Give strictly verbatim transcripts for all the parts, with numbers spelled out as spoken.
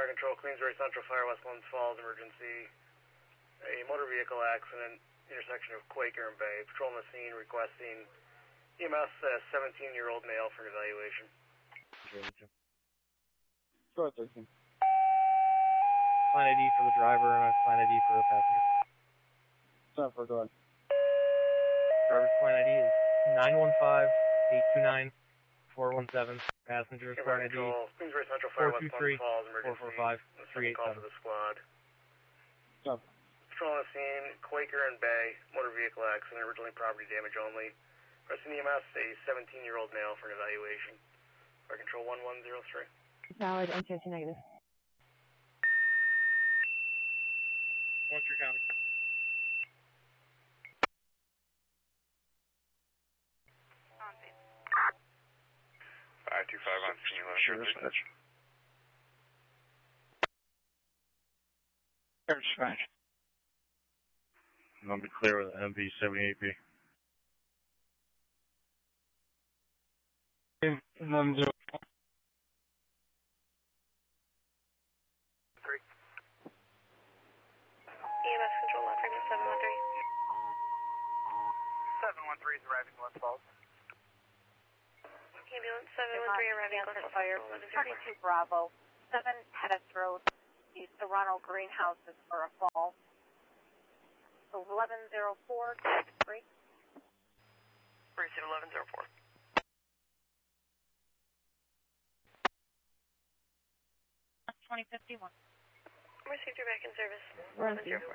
Fire Control, Queensbury Central Fire, West Glens Falls, emergency. A motor vehicle accident, intersection of Quaker and Bay. Patrol on the scene requesting E M S, uh, seventeen-year-old male for an evaluation. Sure, thirteen. Client I D for the driver and a client I D for the passenger. Time for go ahead. Driver's client I D is nine one five, eight two nine, four one seven. Passenger's client I D Queensbury Central Fire, four two West three, Glens Falls, four emergency. four five, three eight Call seven. for the squad. Time. Patrol on the scene, Quaker and Bay, motor vehicle accident, originally property damage only. Requesting E M S, a seventeen-year-old male for an evaluation. Fire Control one one zero three. Valid, answer to negative. What's your county? five two five on scene, eleven Sure, dispatch. Sure, dispatch. I'll be clear with M V seventy-eight B. eleven zero. E M S control left frame at seven one three. seven one three is arriving Glens Falls. Ambulance seven one three arriving Glens Falls. Fire thirty-two Bravo, seven Pettis Road, east of Ronald Greenhouses for a fall. So eleven zero four, three. Receive eleven zero four. twenty fifty-one. Received your back in service. Run eleven zero four.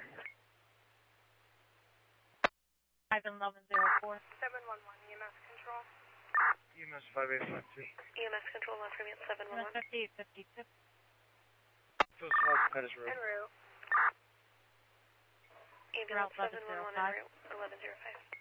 Five eleven zero four. seven one one E M S control. E M S five eight five two. E M S control left frame at seven one one. fifty-eight fifty-two. So small, Pettis Road. En route. Ambulance seven one one en route. eleven zero five.